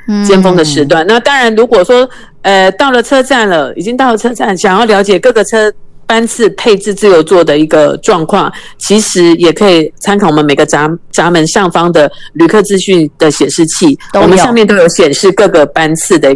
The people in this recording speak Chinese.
尖峰的时段。那当然如果说到了车站了，已经到了车站，想要了解各个车班次配置自由座的一个状况，其实也可以参考我们每个闸门上方的旅客资讯的显示器，我们上面都有显示各个班次的